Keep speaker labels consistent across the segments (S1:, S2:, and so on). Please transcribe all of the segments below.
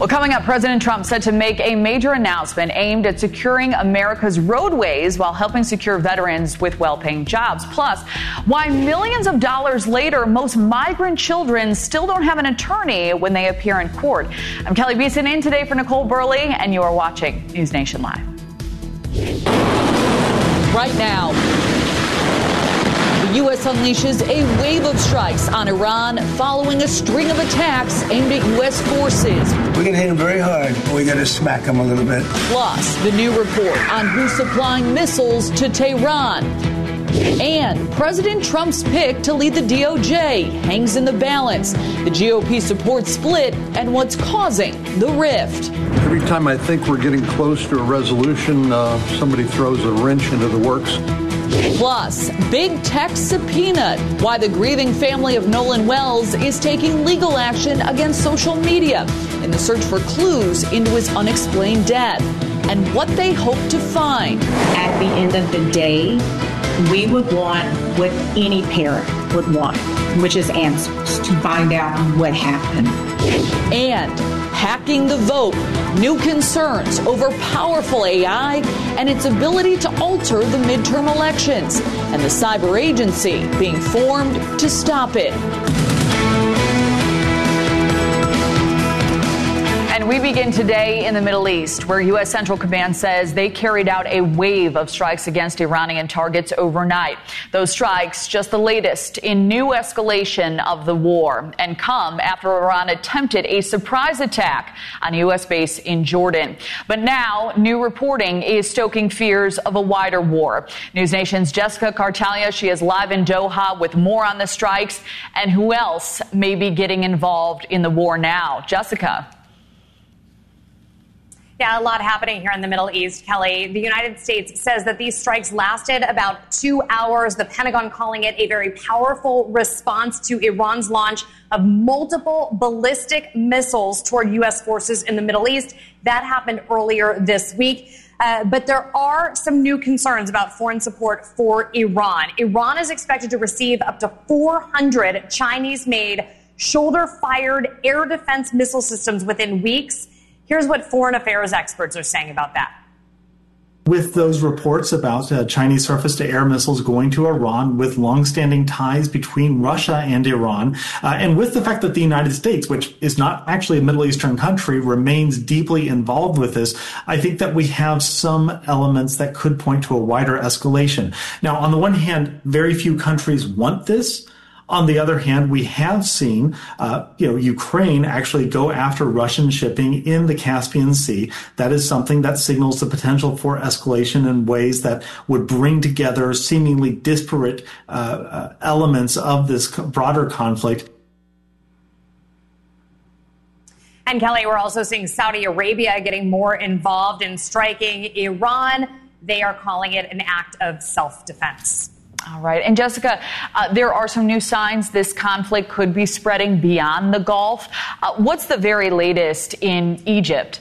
S1: Well, coming up, President Trump set to make a major announcement aimed at securing America's roadways while helping secure veterans with well-paying jobs. Plus, why millions of dollars later, most migrant children still don't have an attorney when they appear in court. I'm Kelly Beeson in today for Nicole Burley, and you are watching News Nation Live. Right now, the U.S. unleashes a wave of strikes on Iran following a string of attacks aimed at U.S. forces.
S2: We're going to hit them very hard. We got to smack them a little bit.
S1: Plus, the new report on who's supplying missiles to Tehran. And President Trump's pick to lead the DOJ hangs in the balance. The GOP support split and what's causing the rift.
S3: Every time I think we're getting close to a resolution, somebody throws a wrench into the works.
S1: Plus, big tech subpoenaed why the grieving family of Nolan Wells is taking legal action against social media in the search for clues into his unexplained death and what they hope to find.
S4: At the end of the day, we would want what any parent would want, which is answers to find out what happened.
S1: And hacking the vote, new concerns over powerful AI and its ability to alter the midterm elections, and the cyber agency being formed to stop it. And we begin today in the Middle East, where U.S. Central Command says they carried out a wave of strikes against Iranian targets overnight. Those strikes, just the latest in new escalation of the war, and come after Iran attempted a surprise attack on a U.S. base in Jordan. But now, new reporting is stoking fears of a wider war. News Nation's Jessica Cartalia, she is live in Doha with more on the strikes and who else may be getting involved in the war now. Jessica.
S5: Yeah, a lot happening here in the Middle East, Kelly. The United States says that these strikes lasted about 2 hours. The Pentagon calling it a very powerful response to Iran's launch of multiple ballistic missiles toward U.S. forces in the Middle East. That happened earlier this week. But there are some new concerns about foreign support for Iran. Iran is expected to receive up to 400 Chinese-made shoulder-fired air defense missile systems within weeks. Here's what foreign affairs experts are saying about that.
S6: With those reports about Chinese surface-to-air missiles going to Iran, with longstanding ties between Russia and Iran, and with the fact that the United States, which is not actually a Middle Eastern country, remains deeply involved with this, I think that we have some elements that could point to a wider escalation. Now, on the one hand, very few countries want this. On the other hand, we have seen, Ukraine actually go after Russian shipping in the Caspian Sea. That is something that signals the potential for escalation in ways that would bring together seemingly disparate elements of this broader conflict.
S5: And Kelly, we're also seeing Saudi Arabia getting more involved in striking Iran. They are calling it an act of self-defense.
S1: All right. And Jessica, there are some new signs this conflict could be spreading beyond the Gulf. What's the very latest in Egypt?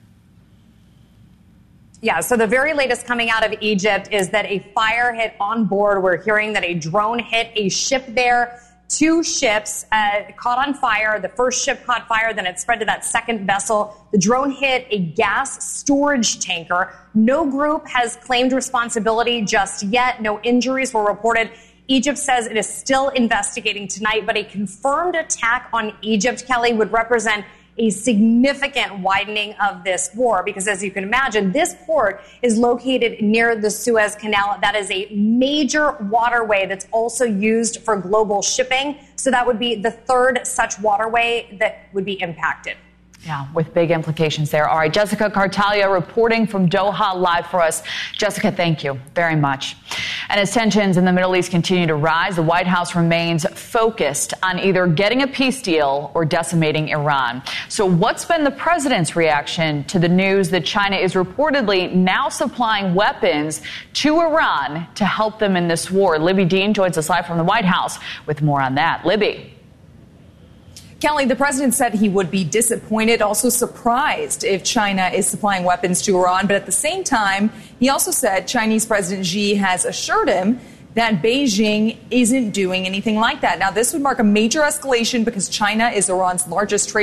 S5: Yeah, so the very latest coming out of Egypt is that a fire hit on board. We're hearing that a drone hit a ship there. 2 ships caught on fire. The first ship caught fire, then it spread to that second vessel. The drone hit a gas storage tanker. No group has claimed responsibility just yet. No injuries were reported. Egypt says it is still investigating tonight, but a confirmed attack on Egypt, Kelly, would represent a significant widening of this war because, as you can imagine, this port is located near the Suez Canal. That is a major waterway that's also used for global shipping. So that would be the third such waterway that would be impacted.
S1: Yeah, with big implications there. All right, Jessica Cartalia reporting from Doha live for us. Jessica, thank you very much. And as tensions in the Middle East continue to rise, the White House remains focused on either getting a peace deal or decimating Iran. So what's been the president's reaction to the news that China is reportedly now supplying weapons to Iran to help them in this war? Libby Dean joins us live from the White House with more on that. Libby.
S7: Kelly, the president said he would be disappointed, also surprised if China is supplying weapons to Iran. But at the same time, he also said Chinese President Xi has assured him that Beijing isn't doing anything like that. Now, this would mark a major escalation because China is Iran's largest trade